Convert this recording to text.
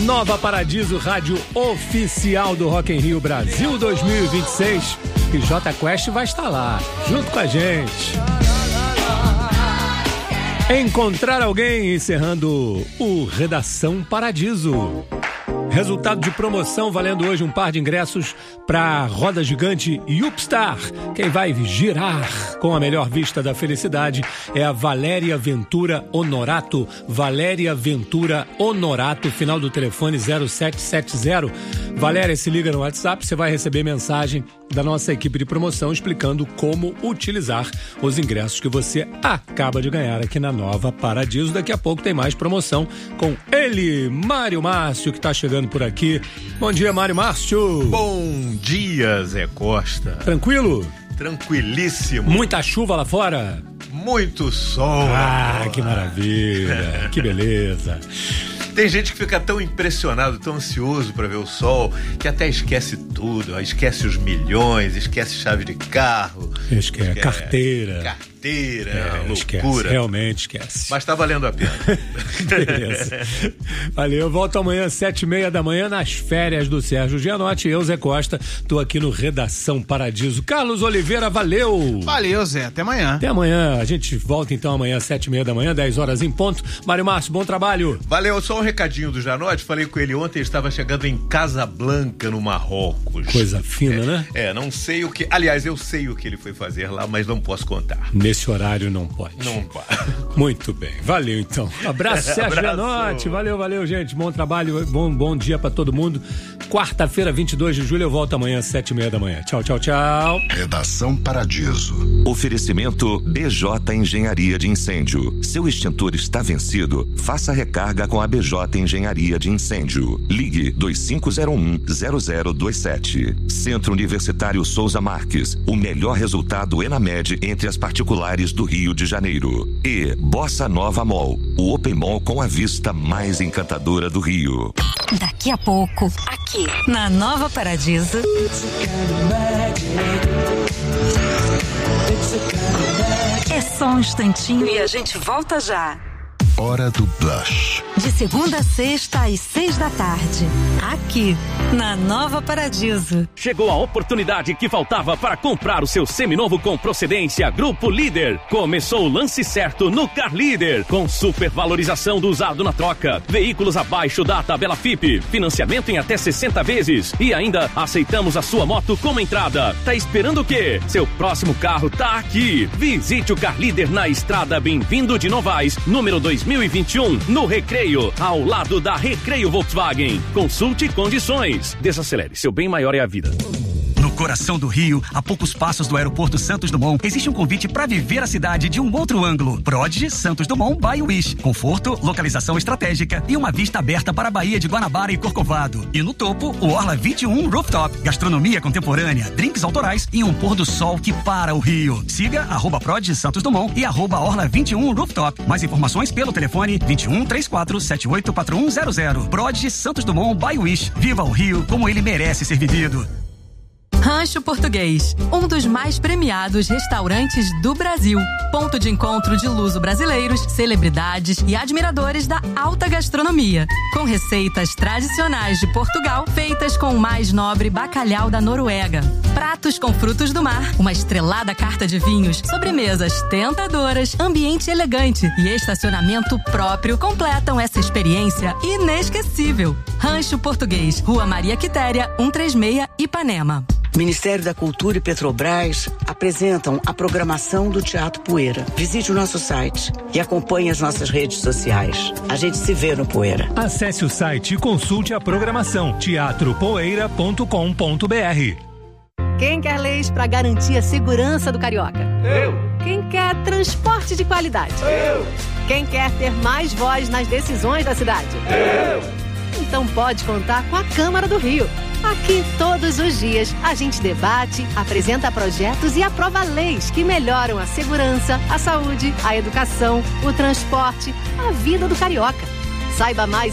Nova Paradiso, rádio oficial do Rock in Rio Brasil 2026. E J Quest vai estar lá, junto com a gente. Encontrar alguém, encerrando o Redação Paradiso. Resultado de promoção valendo hoje um par de ingressos para a roda gigante Yupstar. Quem vai girar com a melhor vista da felicidade é a Valéria Ventura Honorato. Valéria Ventura Honorato, final do telefone 0770. Valéria, se liga no WhatsApp, você vai receber mensagem da nossa equipe de promoção explicando como utilizar os ingressos que você acaba de ganhar aqui na Nova Paradiso. Daqui a pouco tem mais promoção com ele, Mário Márcio, que está chegando por aqui. Bom dia, Mário Márcio. Bom dia, Zé Costa. Tranquilo? Tranquilíssimo. Muita chuva lá fora? Muito sol. Ah, que maravilha. Que beleza. Tem gente que fica tão impressionado, tão ansioso para ver o sol, que até esquece tudo, esquece os milhões, esquece chave de carro. Esquece carteira. Loucura. Esquece, realmente esquece. Mas tá valendo a pena. Beleza. Valeu, eu volto amanhã às 7h30 da manhã nas férias do Sérgio Gianotti. Eu, Zé Costa, tô aqui no Redação Paradiso. Carlos Oliveira, valeu. Valeu, Zé, até amanhã. Até amanhã, a gente volta então amanhã às 7h30 da manhã, 10 horas em ponto. Mário Márcio, bom trabalho. Valeu, só um recadinho do Gianotti, falei com ele ontem, ele estava chegando em Casablanca, no Marrocos. Coisa fina, né? Não sei o que, aliás, eu sei o que ele foi fazer lá, mas não posso contar. Nesse horário não pode. Não pode. Muito bem, valeu então. Abraço, Sérgio Gianotti. Valeu, gente. Bom trabalho, bom dia pra todo mundo. Quarta-feira, 22 de julho, eu volto amanhã às 7h30 da manhã. Tchau. Redação Paradiso. Oferecimento BJ Engenharia de Incêndio. Seu extintor está vencido? Faça recarga com a BJ Engenharia de Incêndio. Ligue 2501-0027. Centro Universitário Souza Marques. O melhor resultado ENAMED entre as particulares do Rio de Janeiro. E Bossa Nova Mall. O Open Mall com a vista mais encantadora do Rio. Daqui a pouco, aqui na Nova Paradiso. É só um instantinho e a gente volta já. Hora do Blush. De segunda a sexta às 6 da tarde. Aqui, na Nova Paradiso. Chegou a oportunidade que faltava para comprar o seu seminovo com procedência Grupo Líder. Começou o lance certo no Car Líder, com supervalorização do usado na troca, veículos abaixo da tabela FIP, financiamento em até 60 vezes e ainda aceitamos a sua moto como entrada. Tá esperando o quê? Seu próximo carro tá aqui. Visite o Car Líder na estrada Bem-vindo de Novaes, número 2021, no Recreio, ao lado da Recreio Volkswagen. Consulte condições. Desacelere, seu bem maior é a vida. No coração do Rio, a poucos passos do aeroporto Santos Dumont, existe um convite para viver a cidade de um outro ângulo. Prodigy Santos Dumont by Wish. Conforto, localização estratégica e uma vista aberta para a Baía de Guanabara e Corcovado. E no topo, o Orla 21 Rooftop. Gastronomia contemporânea, drinks autorais e um pôr do sol que para o Rio. Siga @Prodigy Santos Dumont e @Orla 21 Rooftop. Mais informações pelo telefone 21 34 78 4100. Prodigy Santos Dumont by Wish. Viva o Rio como ele merece ser vivido. Rancho Português, um dos mais premiados restaurantes do Brasil. Ponto de encontro de luso-brasileiros, celebridades e admiradores da alta gastronomia. Com receitas tradicionais de Portugal, feitas com o mais nobre bacalhau da Noruega. Pratos com frutos do mar, uma estrelada carta de vinhos, sobremesas tentadoras, ambiente elegante e estacionamento próprio completam essa experiência inesquecível. Rancho Português, Rua Maria Quitéria, 136, Ipanema. Ministério da Cultura e Petrobras apresentam a programação do Teatro Poeira. Visite o nosso site e acompanhe as nossas redes sociais. A gente se vê no Poeira. Acesse o site e consulte a programação teatropoeira.com.br. Quem quer leis para garantir a segurança do carioca? Eu. Quem quer transporte de qualidade? Eu. Quem quer ter mais voz nas decisões da cidade? Eu. Então pode contar com a Câmara do Rio. Aqui, todos os dias, a gente debate, apresenta projetos e aprova leis que melhoram a segurança, a saúde, a educação, o transporte, a vida do carioca. Saiba mais